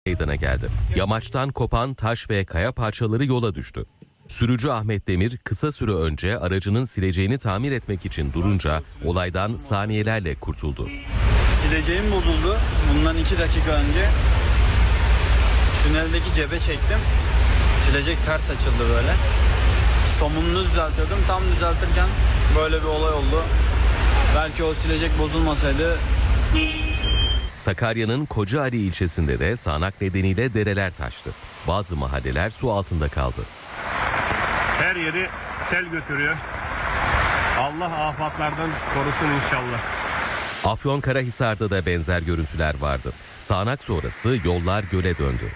meydana geldi. Yamaçtan kopan taş ve kaya parçaları yola düştü. Sürücü Ahmet Demir kısa süre önce aracının sileceğini tamir etmek için durunca olaydan saniyelerle kurtuldu. Sileceğim bozuldu. Bundan 2 dakika önce tüneldeki cebe çektim. Silecek ters açıldı böyle. Somununu düzeltiyordum. Tam düzeltirken böyle bir olay oldu. Belki o silecek bozulmasaydı. Sakarya'nın Kocaeli ilçesinde de sağanak nedeniyle dereler taştı. Bazı mahalleler su altında kaldı. Her yeri sel götürüyor. Allah afatlardan korusun inşallah. Afyonkarahisar'da da benzer görüntüler vardı. Sağanak sonrası yollar göle döndü.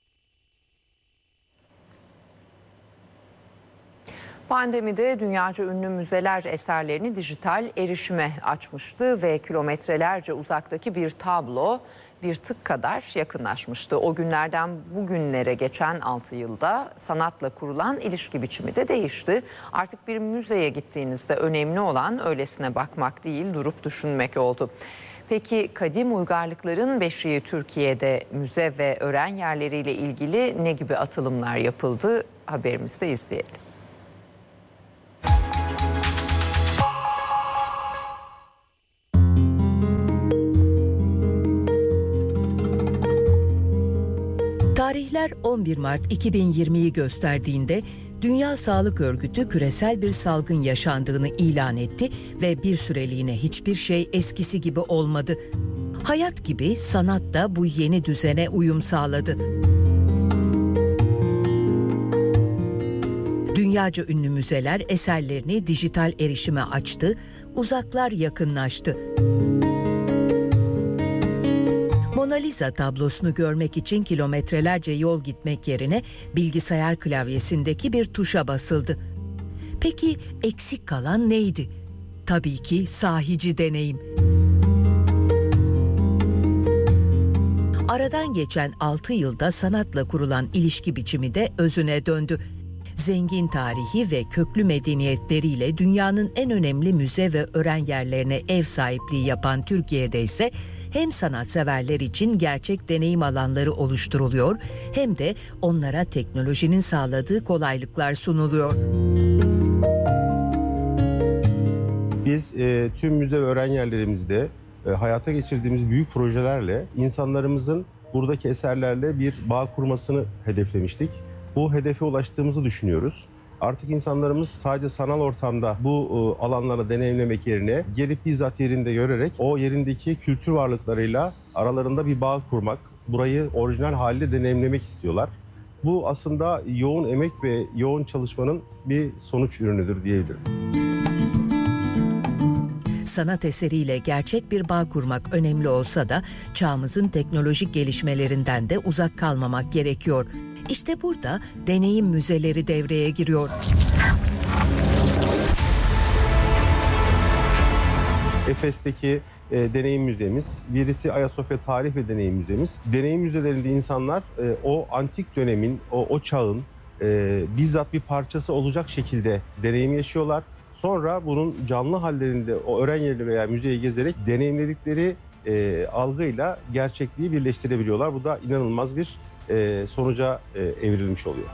Pandemide dünyaca ünlü müzeler eserlerini dijital erişime açmıştı ve kilometrelerce uzaktaki bir tablo bir tık kadar yakınlaşmıştı. O günlerden bugünlere geçen 6 yılda sanatla kurulan ilişki biçimi de değişti. Artık bir müzeye gittiğinizde önemli olan öylesine bakmak değil, durup düşünmek oldu. Peki kadim uygarlıkların beşiği Türkiye'de müze ve öğren yerleriyle ilgili ne gibi atılımlar yapıldı? Haberimizde izleyelim. Tarihler 11 Mart 2020'yi gösterdiğinde Dünya Sağlık Örgütü küresel bir salgın yaşandığını ilan etti ve bir süreliğine hiçbir şey eskisi gibi olmadı. Hayat gibi sanat da bu yeni düzene uyum sağladı. Dünyaca ünlü müzeler eserlerini dijital erişime açtı, uzaklar yakınlaştı. Mona Lisa tablosunu görmek için kilometrelerce yol gitmek yerine bilgisayar klavyesindeki bir tuşa basıldı. Peki eksik kalan neydi? Tabii ki sahici deneyim. Aradan geçen 6 yılda sanatla kurulan ilişki biçimi de özüne döndü. Zengin tarihi ve köklü medeniyetleriyle dünyanın en önemli müze ve öğren yerlerine ev sahipliği yapan Türkiye'de ise hem sanatseverler için gerçek deneyim alanları oluşturuluyor hem de onlara teknolojinin sağladığı kolaylıklar sunuluyor. Biz tüm müze ve öğren yerlerimizde hayata geçirdiğimiz büyük projelerle insanlarımızın buradaki eserlerle bir bağ kurmasını hedeflemiştik. Bu hedefe ulaştığımızı düşünüyoruz. Artık insanlarımız sadece sanal ortamda bu alanları deneyimlemek yerine gelip bizzat yerinde görerek o yerindeki kültür varlıklarıyla aralarında bir bağ kurmak, burayı orijinal haliyle deneyimlemek istiyorlar. Bu aslında yoğun emek ve yoğun çalışmanın bir sonuç ürünüdür diyebilirim. Sanat eseriyle gerçek bir bağ kurmak önemli olsa da çağımızın teknolojik gelişmelerinden de uzak kalmamak gerekiyor. İşte burada deneyim müzeleri devreye giriyor. Efes'teki deneyim müzemiz, birisi Ayasofya Tarih ve Deneyim Müzemiz. Deneyim müzelerinde insanlar o antik dönemin, o çağın bizzat bir parçası olacak şekilde deneyim yaşıyorlar. Sonra bunun canlı hallerinde o öğren yerini veya müzeyi gezerek deneyimledikleri algıyla gerçekliği birleştirebiliyorlar. Bu da inanılmaz bir sonuca evrilmiş oluyor.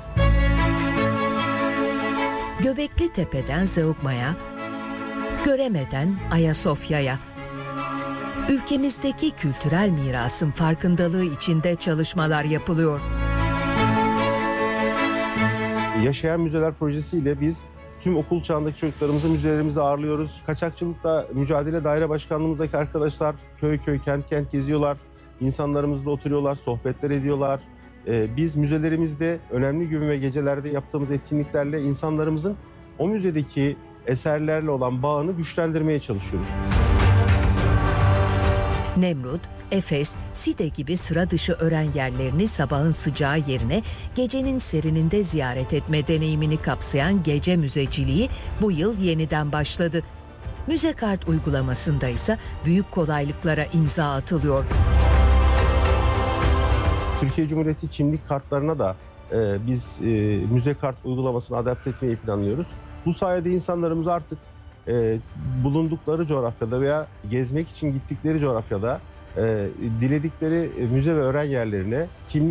Göbekli Tepe'den Zeugma'ya, Göreme'den Ayasofya'ya. Ülkemizdeki kültürel mirasın farkındalığı içinde çalışmalar yapılıyor. Yaşayan Müzeler projesiyle biz tüm okul çağındaki çocuklarımızı müzelerimizde ağırlıyoruz. Kaçakçılıkla Mücadele Daire Başkanlığımızdaki arkadaşlar köy köy, kent kent geziyorlar. İnsanlarımızla oturuyorlar, sohbetler ediyorlar. Biz müzelerimizde önemli gün ve gecelerde yaptığımız etkinliklerle insanlarımızın o müzedeki eserlerle olan bağını güçlendirmeye çalışıyoruz. Nemrut, Efes, Side gibi sıra dışı öğren yerlerini sabahın sıcağı yerine gecenin serininde ziyaret etme deneyimini kapsayan gece müzeciliği bu yıl yeniden başladı. Müze Kart uygulamasında ise büyük kolaylıklara imza atılıyor. Türkiye Cumhuriyeti kimlik kartlarına da biz Müze Kart uygulamasını adapte etmeyi planlıyoruz. Bu sayede insanlarımız artık bulundukları coğrafyada veya gezmek için gittikleri coğrafyada diledikleri müze ve öğren yerlerine kimlik